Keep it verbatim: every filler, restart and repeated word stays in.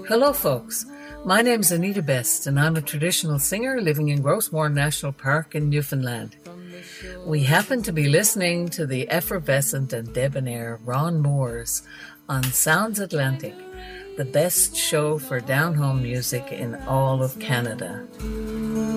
Hello, folks. My name's Anita Best, and I'm a traditional singer living in Grossmoor National Park in Newfoundland. We happen to be listening to the effervescent and debonair Ron Moores on Sounds Atlantic, the best show for down-home music in all of Canada.